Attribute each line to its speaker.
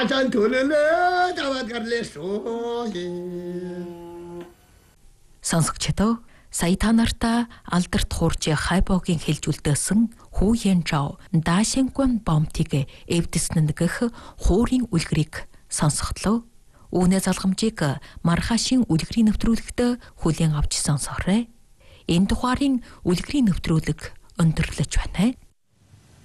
Speaker 1: Сонсогчдоо сая та нартай алдарт хууржи хайбогийн хэлжүүлдсэн Хүүен Жоо Даашинкван бомтиг эвдэснэ гэх хуурийн үлгэрийг сонсогдлоо. Үүнээ залгамжийг маргаашийн үлгэрийн нэвтрүүлэгт хүлээн авч сонсоорой. Энэ тухайн үлгэрийн нэвтрүүлэг өндөрлөж байна.